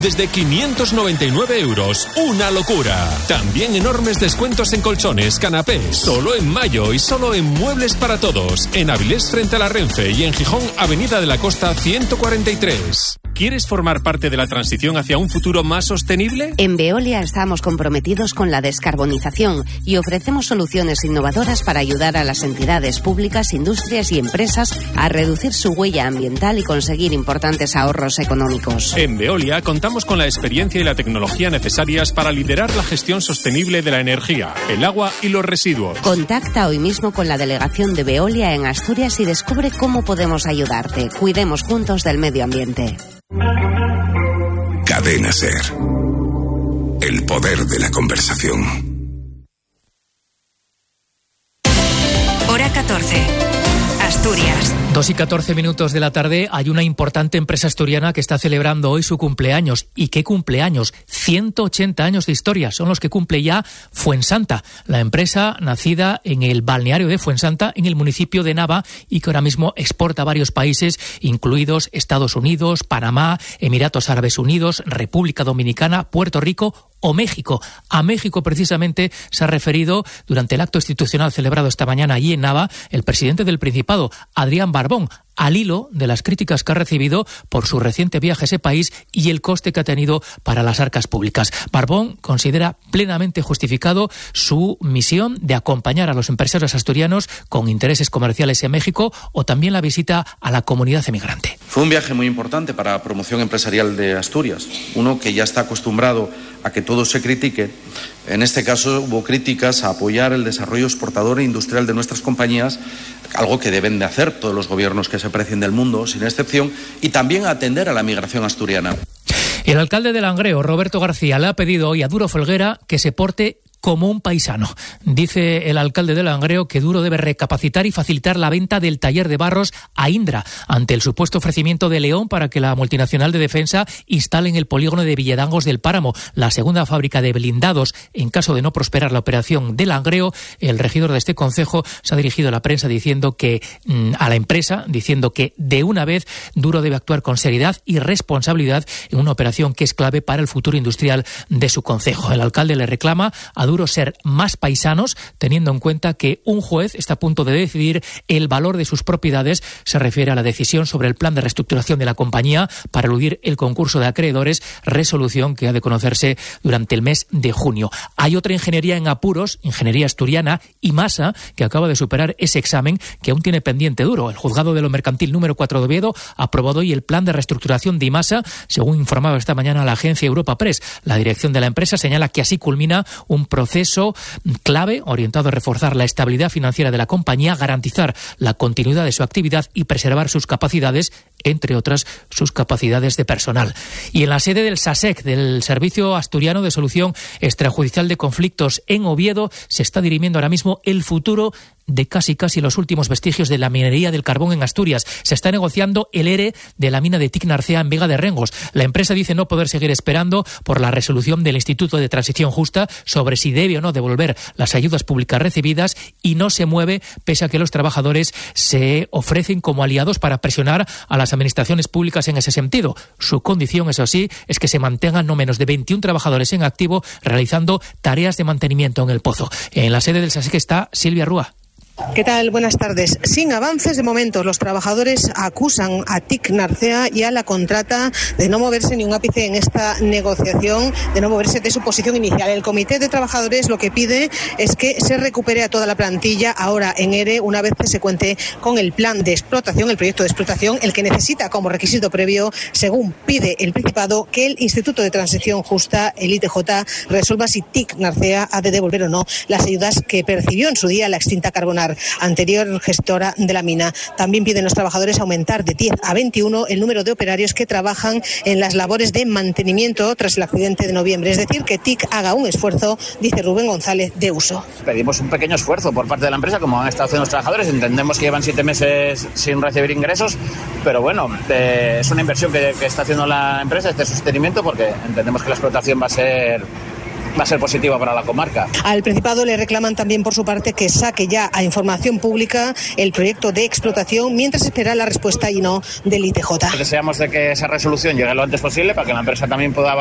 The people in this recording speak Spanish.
Desde 599 euros, una locura. También enormes descuentos en colchones, canapés. Solo en mayo y solo en Muebles para Todos. En Avilés frente a la Renfe y en Gijón, Avenida de la Costa 143. ¿Quieres formar parte de la transición hacia un futuro más sostenible? En Veolia estamos comprometidos con la descarbonización y ofrecemos soluciones innovadoras para ayudar a las entidades públicas, industrias y empresas a reducir su huella ambiental y conseguir importantes ahorros económicos. En Veolia contamos con la experiencia y la tecnología necesarias para liderar la gestión sostenible de la energía, el agua y los residuos. Contacta hoy mismo con la delegación de Veolia en Asturias y descubre cómo podemos ayudarte. Cuidemos juntos del medio ambiente. Cadena SER. El poder de la conversación. Hora 14. Asturias. 2:14 de la tarde. Hay una importante empresa asturiana que está celebrando hoy su cumpleaños. ¿Y qué cumpleaños? 180 años de historia. Son los que cumple ya Fuensanta, la empresa nacida en el balneario de Fuensanta, en el municipio de Nava, y que ahora mismo exporta a varios países, incluidos Estados Unidos, Panamá, Emiratos Árabes Unidos, República Dominicana, Puerto Rico o México. A México, precisamente, se ha referido durante el acto institucional celebrado esta mañana allí en Nava el presidente del Principado, Adrián Barbón, al hilo de las críticas que ha recibido por su reciente viaje a ese país y el coste que ha tenido para las arcas públicas. Barbón considera plenamente justificado su misión de acompañar a los empresarios asturianos con intereses comerciales en México, o también la visita a la comunidad emigrante. Fue un viaje muy importante para la promoción empresarial de Asturias, uno que ya está acostumbrado a que todo se critique. En este caso hubo críticas a apoyar el desarrollo exportador e industrial de nuestras compañías, algo que deben de hacer todos los gobiernos que se precien del mundo, sin excepción, y también a atender a la migración asturiana. El alcalde de Langreo, Roberto García, le ha pedido hoy a Duro Felguera que se porte como un paisano. Dice el alcalde de Langreo que Duro debe recapacitar y facilitar la venta del taller de barros a Indra, ante el supuesto ofrecimiento de León para que la multinacional de defensa instale en el polígono de Villedangos del Páramo la segunda fábrica de blindados. En caso de no prosperar la operación de Langreo, el regidor de este concejo se ha dirigido a la prensa diciendo que a la empresa, diciendo que de una vez Duro debe actuar con seriedad y responsabilidad en una operación que es clave para el futuro industrial de su concejo. El alcalde le reclama a Duro ser más paisanos, teniendo en cuenta que un juez está a punto de decidir el valor de sus propiedades. Se refiere a la decisión sobre el plan de reestructuración de la compañía para eludir el concurso de acreedores, resolución que ha de conocerse durante el mes de junio. Hay otra ingeniería en apuros, ingeniería asturiana, IMASA, que acaba de superar ese examen que aún tiene pendiente Duro. El juzgado de lo mercantil número 4 de Oviedo ha aprobado hoy el plan de reestructuración de IMASA, según informaba esta mañana la agencia Europa Press. La dirección de la empresa señala que así culmina un proceso clave orientado a reforzar la estabilidad financiera de la compañía, garantizar la continuidad de su actividad y preservar sus capacidades, entre otras sus capacidades de personal. Y en la sede del SASEC, del Servicio Asturiano de Solución Extrajudicial de Conflictos en Oviedo, se está dirimiendo ahora mismo el futuro de casi los últimos vestigios de la minería del carbón en Asturias. Se está negociando el ERE de la mina de TIC Narcea en Vega de Rengos. La empresa dice no poder seguir esperando por la resolución del Instituto de Transición Justa sobre si debe o no devolver las ayudas públicas recibidas, y no se mueve pese a que los trabajadores se ofrecen como aliados para presionar a las administraciones públicas en ese sentido. Su condición, eso sí, es que se mantengan no menos de 21 trabajadores en activo realizando tareas de mantenimiento en el pozo. En la sede del SASEC está Silvia Rúa. ¿Qué tal? Buenas tardes. Sin avances de momento, los trabajadores acusan a TIC Narcea y a la contrata de no moverse ni un ápice en esta negociación, de no moverse de su posición inicial. El Comité de Trabajadores lo que pide es que se recupere a toda la plantilla ahora en ERE, una vez que se cuente con el plan de explotación, el proyecto de explotación, el que necesita como requisito previo, según pide el Principado, que el Instituto de Transición Justa, el ITJ, resuelva si TIC Narcea ha de devolver o no las ayudas que percibió en su día la extinta Carbonar, anterior gestora de la mina. También piden los trabajadores aumentar de 10 a 21 el número de operarios que trabajan en las labores de mantenimiento tras el accidente de noviembre. Es decir, que TIC haga un esfuerzo, dice Rubén González, de uso. Pedimos un pequeño esfuerzo por parte de la empresa, como han estado haciendo los trabajadores. Entendemos que llevan 7 meses sin recibir ingresos, pero bueno, es una inversión que está haciendo la empresa, este sostenimiento, porque entendemos que la explotación va a ser va a ser positiva para la comarca. Al Principado le reclaman también por su parte que saque ya a información pública el proyecto de explotación mientras espera la respuesta y no del ITJ. Deseamos de que esa resolución llegue lo antes posible para que la empresa también pueda